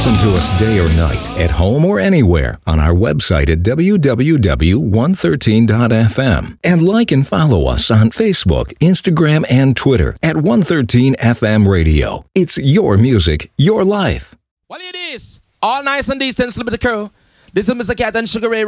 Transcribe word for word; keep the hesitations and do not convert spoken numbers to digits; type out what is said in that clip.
Listen to us day or night, at home or anywhere, on our website at w w w dot one thirteen dot f m. And like and follow us on Facebook, Instagram, and Twitter at one thirteen F M Radio. It's your music, your life. Well, it is. All nice and decent, slip of the crew. This is Mister Cat and Sugar Ray